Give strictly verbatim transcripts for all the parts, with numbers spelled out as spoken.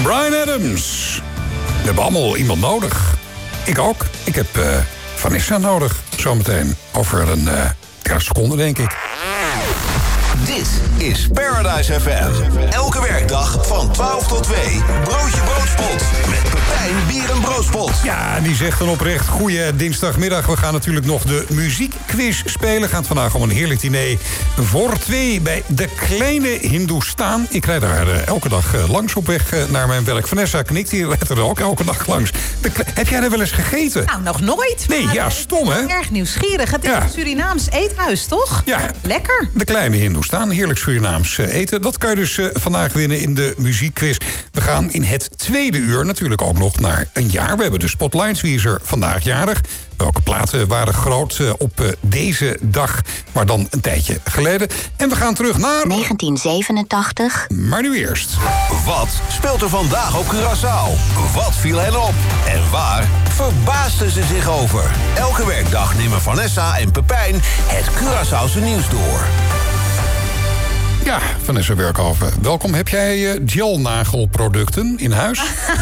Bryan Adams. We hebben allemaal iemand nodig. Ik ook. Ik heb uh, Vanessa nodig. Zometeen. Over een uh, ja, seconde, denk ik. Dit is Paradise F M. Elke werkdag van twaalf tot twee. Broodje Broodspot. Met Pepijn Bier en Broodspot. Ja, die zegt dan oprecht. Goeie dinsdagmiddag. We gaan natuurlijk nog de muziekquiz spelen. Gaat vandaag om een heerlijk diner voor twee bij de Kleine Hindoestaan. Ik rijd daar uh, elke dag uh, langs op weg uh, naar mijn werk. Vanessa knikt hier, rijdt er ook elke dag langs. De Kle- Heb jij daar wel eens gegeten? Nou, nog nooit. Nee, ja, stom hè? Erg nieuwsgierig. Het is Ja. een Surinaams eethuis, toch? Ja. Lekker. De Kleine Hindoestaan. Heerlijk Surinaams eten. Dat kan je dus uh, vandaag winnen in de muziekquiz. We gaan in het tweede uur natuurlijk ook nog naar een jaar. We hebben de Spotlights. Wie is er vandaag jarig? Welke platen waren groot uh, op uh, deze dag, maar dan een tijdje geleden. En we gaan terug naar negentien zevenentachtig. Maar nu eerst. Wat speelt er vandaag op Curaçao? Wat viel hen op? En waar verbaasden ze zich over? Elke werkdag nemen Vanessa en Pepijn het Curaçaose nieuws door. Ja, Vanessa Werkhoven, welkom. Heb jij uh, gelnagelproducten in huis?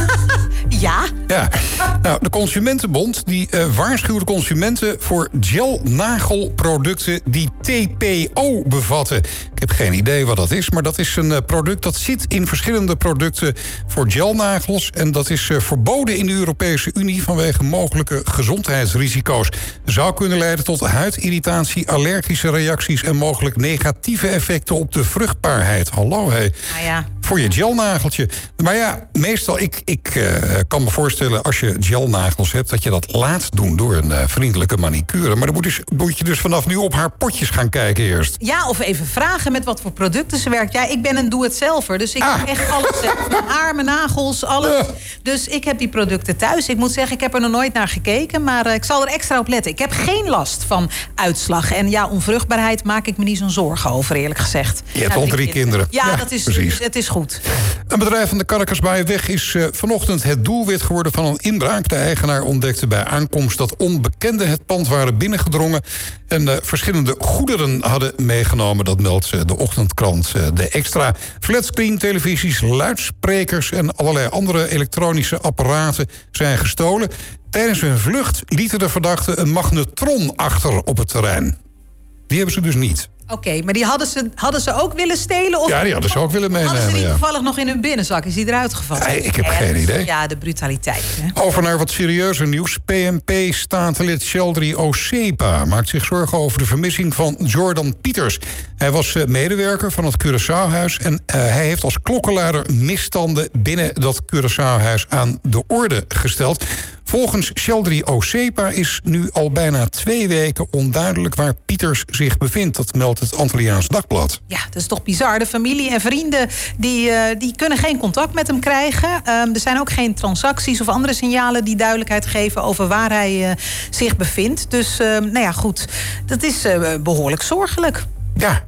Ja. Ja. Nou, de Consumentenbond die uh, waarschuwt consumenten voor gelnagelproducten die T P O bevatten. Ik heb geen idee wat dat is, maar dat is een uh, product dat zit in verschillende producten voor gelnagels. En dat is uh, verboden in de Europese Unie vanwege mogelijke gezondheidsrisico's. Zou kunnen leiden tot huidirritatie, allergische reacties en mogelijk negatieve effecten op de vruchtbaarheid. Hallo, hé. Hey. Nou ja. Voor je gelnageltje. Maar ja, meestal, ik, ik uh, kan me voorstellen als je gelnagels hebt, dat je dat laat doen door een uh, vriendelijke manicure. Maar dan moet, dus, moet je dus vanaf nu op haar potjes gaan kijken eerst. Ja, of even vragen met wat voor producten ze werkt. Ja, ik ben een doe-het-zelver, dus ik Ah. heb echt alles zelf. Mijn haar, mijn nagels, alles. Uh. Dus ik heb die producten thuis. Ik moet zeggen, ik heb er nog nooit naar gekeken, maar uh, ik zal er extra op letten. Ik heb geen last van uitslag. En ja, onvruchtbaarheid maak ik me niet zo'n zorgen over, eerlijk gezegd. Je hebt Nou, al drie ik- kinderen. Ja, Ja, dat is, precies. het is goed. Een bedrijf van de Caracasbaaienweg is uh, vanochtend het doelwit geworden van een inbraak. De eigenaar ontdekte bij aankomst dat onbekenden het pand waren binnengedrongen en uh, verschillende goederen hadden meegenomen. Dat meldt uh, de ochtendkrant uh, De Extra. Flatscreen, televisies, luidsprekers en allerlei andere elektronische apparaten zijn gestolen. Tijdens hun vlucht lieten de verdachten een magnetron achter op het terrein. Die hebben ze dus niet. Oké, okay, maar die hadden ze, hadden ze ook willen stelen? Of Ja, die hadden ze ook willen meenemen. hadden ze die ja. toevallig nog in hun binnenzak? Is die eruit gevallen? Nee, ik heb Ja, geen idee. Ja, de brutaliteit. Hè? Over naar wat serieuzer nieuws. P M P-statenlid Sheldry Osepa maakt zich zorgen over de vermissing van Jordan Pieters. Hij was medewerker van het Curaçaohuis en uh, hij heeft als klokkenluider misstanden binnen dat Curaçaohuis aan de orde gesteld. Volgens Sheldry Osepa is nu al bijna twee weken onduidelijk waar Pieters zich bevindt. Dat meldt het Antilliaans Dagblad. Ja, dat is toch bizar. De familie en vrienden die, uh, die kunnen geen contact met hem krijgen. Um, er zijn ook geen transacties of andere signalen die duidelijkheid geven over waar hij uh, zich bevindt. Dus, uh, nou ja, goed. Dat is uh, behoorlijk zorgelijk. Ja.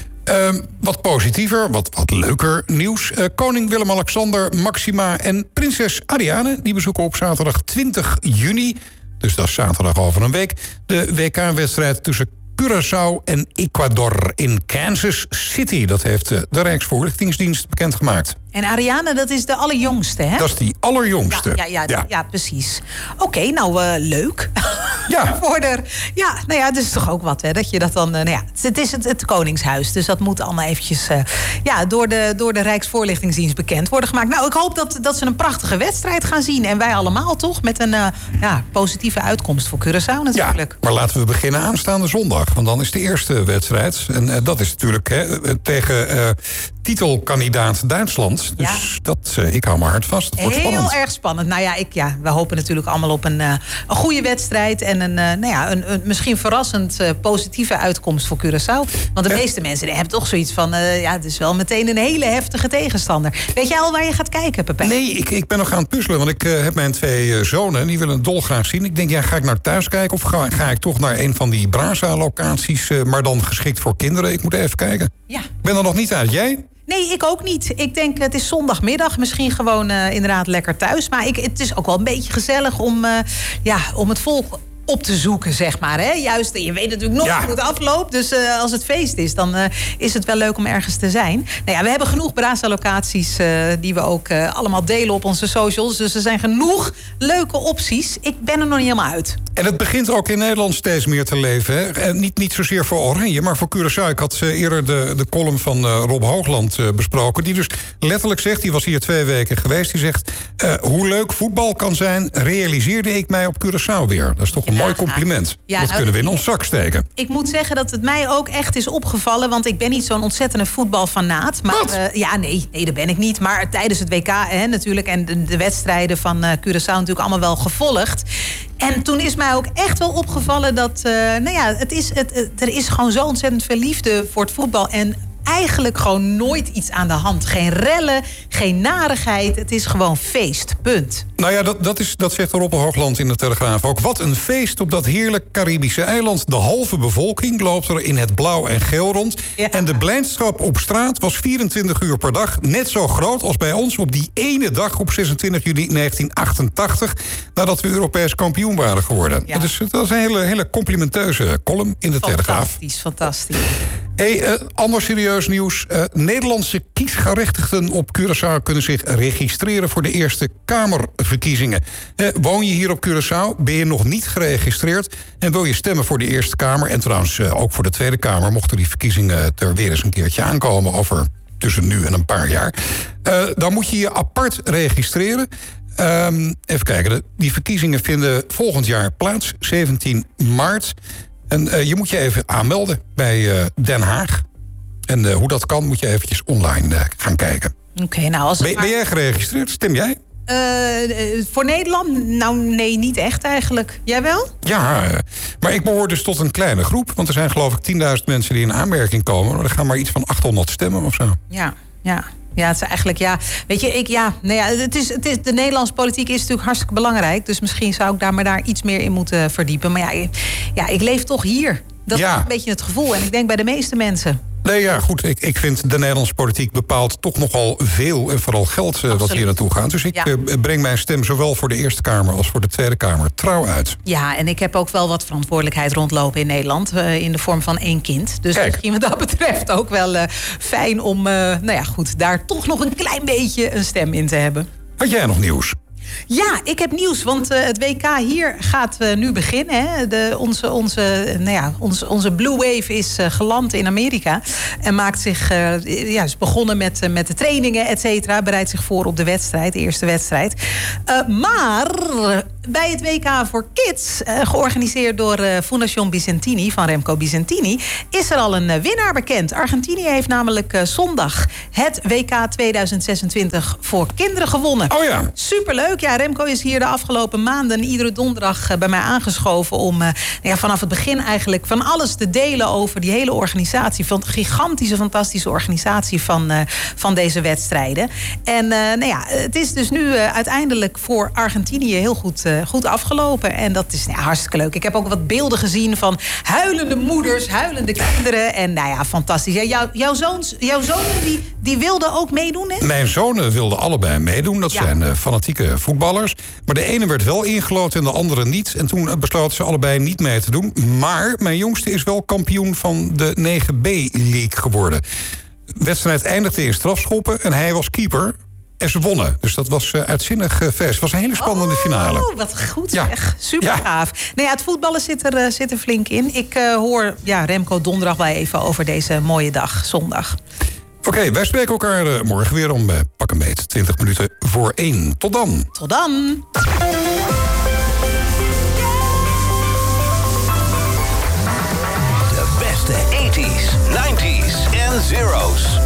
Um, wat positiever, wat, wat leuker nieuws. Uh, koning Willem-Alexander, Maxima en prinses Ariane die bezoeken op zaterdag twintig juni... dus dat is zaterdag over een week... de W K-wedstrijd tussen Curaçao en Ecuador in Kansas City. Dat heeft uh, de Rijksvoorlichtingsdienst bekendgemaakt. En Ariane, dat is de allerjongste, hè? Dat is die allerjongste. Ja, ja, ja, ja. ja precies. Oké, okay, nou, uh, leuk. Ja. Voor de, ja, nou ja, het is toch ook wat, hè? Dat je dat dan... Uh, nou ja, het is het, het Koningshuis, dus dat moet allemaal eventjes... Uh, ja, door de, door de Rijksvoorlichtingsdienst bekend worden gemaakt. Nou, ik hoop dat, dat ze een prachtige wedstrijd gaan zien. En wij allemaal, toch? Met een uh, ja, positieve uitkomst voor Curaçao natuurlijk. Ja, maar laten we beginnen aanstaande zondag. Want dan is de eerste wedstrijd. En uh, dat is natuurlijk hè, tegen uh, titelkandidaat Duitsland. Dus ja. dat, uh, ik hou mijn hart vast. Het wordt heel spannend. erg spannend. Nou ja, ik, ja, we hopen natuurlijk allemaal op een, uh, een goede wedstrijd. En een, uh, nou ja, een, een misschien verrassend uh, positieve uitkomst voor Curaçao. Want de ja. meeste mensen die hebben toch zoiets van... Uh, ja, het is wel meteen een hele heftige tegenstander. Weet jij al waar je gaat kijken, Pepijn? Nee, ik, ik ben nog aan het puzzelen. Want ik uh, heb mijn twee uh, zonen. Die willen het dolgraag zien. Ik denk, ja, ga ik naar thuis kijken? Of ga, ga ik toch naar een van die Brasa-locaties... Uh, maar dan geschikt voor kinderen? Ik moet even kijken. Ja. Ik ben er nog niet uit. Jij? Nee, ik ook niet. Ik denk, het is zondagmiddag. Misschien gewoon uh, inderdaad lekker thuis. Maar ik, het is ook wel een beetje gezellig om, uh, ja, om het volk op te zoeken, zeg maar. Hè? Juist, je weet natuurlijk nog Ja. hoe het afloopt. Dus uh, als het feest is, dan uh, is het wel leuk om ergens te zijn. Nou ja, we hebben genoeg Brasa-locaties uh, die we ook uh, allemaal delen op onze socials. Dus er zijn genoeg leuke opties. Ik ben er nog niet helemaal uit. En het begint ook in Nederland steeds meer te leven. Hè? En niet, niet zozeer voor Oranje, maar voor Curaçao. Ik had uh, eerder de, de column van uh, Rob Hoogland uh, besproken. Die dus letterlijk zegt, die was hier twee weken geweest. Die zegt, uh, hoe leuk voetbal kan zijn, realiseerde ik mij op Curaçao weer. Dat is toch een Ja. mooi compliment. Ja, dat nou, kunnen we in ons zak steken. Ik moet zeggen dat het mij ook echt is opgevallen. Want ik ben niet zo'n ontzettende voetbalfanaat. Maar Wat? uh, ja, nee, nee, dat ben ik niet. Maar tijdens het W K hè, natuurlijk. En de, de wedstrijden van uh, Curaçao natuurlijk allemaal wel gevolgd. En toen is mij ook echt wel opgevallen dat... Uh, nou ja, het is, het, het, er is gewoon zo ontzettend veel liefde voor het voetbal. En eigenlijk gewoon nooit iets aan de hand. Geen rellen, geen narigheid. Het is gewoon feest, punt. Nou ja, dat, dat, is, dat zegt Rob Hoogland in de Telegraaf ook. Wat een feest op dat heerlijk Caribische eiland. De halve bevolking loopt er in het blauw en geel rond. Ja. En de blijdschap op straat was vierentwintig uur per dag. Net zo groot als bij ons op die ene dag op zesentwintig juli negentien achtentachtig... nadat we Europees kampioen waren geworden. Ja. Dus dat is een hele, hele complimenteuze column in de Telegraaf. Fantastisch, fantastisch. Hey, uh, ander serieus nieuws. Uh, Nederlandse kiesgerechtigden op Curaçao kunnen zich registreren voor de Eerste Kamerverkiezingen. Uh, woon je hier op Curaçao, ben je nog niet geregistreerd en wil je stemmen voor de Eerste Kamer en trouwens uh, ook voor de Tweede Kamer, mochten die verkiezingen er weer eens een keertje aankomen over tussen nu en een paar jaar. Uh, dan moet je je apart registreren. Um, even kijken, de, die verkiezingen vinden volgend jaar plaats, zeventien maart. En uh, je moet je even aanmelden bij uh, Den Haag. En uh, hoe dat kan, moet je eventjes online uh, gaan kijken. Oké, okay, nou als het ben, maar... ben jij geregistreerd? Stem jij? Uh, voor Nederland? Nou, nee, niet echt eigenlijk. Jij wel? Ja, uh, maar ik behoor dus tot een kleine groep. Want er zijn geloof ik tienduizend mensen die in aanmerking komen. Maar er gaan maar iets van achthonderd stemmen of zo. Ja, ja. Ja, het is eigenlijk, ja, weet je, ik, ja, nou ja, het is, het is, de Nederlandse politiek is natuurlijk hartstikke belangrijk. Dus misschien zou ik daar maar daar iets meer in moeten verdiepen. Maar ja, ja ik leef toch hier. Dat ja. is een beetje het gevoel. En ik denk bij de meeste mensen. Nee, ja, goed. Ik, ik vind de Nederlandse politiek bepaalt toch nogal veel en vooral geld uh, wat hier naartoe gaat. Dus ik ja. uh, breng mijn stem zowel voor de Eerste Kamer als voor de Tweede Kamer trouw uit. Ja, en ik heb ook wel wat verantwoordelijkheid rondlopen in Nederland. Uh, in de vorm van één kind. Dus Kijk. misschien wat dat betreft ook wel uh, fijn om, uh, nou ja, goed, daar toch nog een klein beetje een stem in te hebben. Had jij nog nieuws? Ja, ik heb nieuws, want uh, het W K hier gaat uh, nu beginnen. Hè. De, onze, onze, nou ja, onze, onze Blue Wave is uh, geland in Amerika. En maakt zich, uh, ja, is begonnen met, uh, met de trainingen, et cetera. Bereidt zich voor op de wedstrijd, de eerste wedstrijd. Uh, maar bij het W K voor Kids, uh, georganiseerd door uh, Fundación Vicentini van Remco Vicentini, is er al een uh, winnaar bekend. Argentinië heeft namelijk uh, zondag het W K tweeduizend zesentwintig voor kinderen gewonnen. Oh ja. Superleuk. Ja, Remco is hier de afgelopen maanden iedere donderdag bij mij aangeschoven om uh, ja, vanaf het begin eigenlijk van alles te delen over die hele organisatie. Van de gigantische, fantastische organisatie van, uh, van deze wedstrijden. En uh, nou ja, het is dus nu uh, uiteindelijk voor Argentinië heel goed, uh, goed afgelopen. En dat is nou, hartstikke leuk. Ik heb ook wat beelden gezien van huilende moeders, huilende kinderen. En nou ja, fantastisch. Ja, jou, jouw zoons, jouw zonen die, die wilden ook meedoen, hè? Mijn zonen wilden allebei meedoen. Dat ja. zijn uh, fanatieke voetballers. Maar de ene werd wel ingeloten en de andere niet. En toen besloten ze allebei niet mee te doen. Maar mijn jongste is wel kampioen van de negen B-league geworden. De wedstrijd eindigde in strafschoppen en hij was keeper. En ze wonnen. Dus dat was uh, uitzinnig uh, vers. Het was een hele spannende oh, finale. Oh, wat goed ja. zeg. Super ja. gaaf. Nou ja, het voetballen zit er, uh, zit er flink in. Ik uh, hoor ja, Remco donderdag wel even over deze mooie dag, zondag. Oké, okay, wij spreken elkaar uh, morgen weer om uh, pak een beet twintig minuten voor één. Tot dan. Tot dan. De beste tachtiger, negentiger en zero's.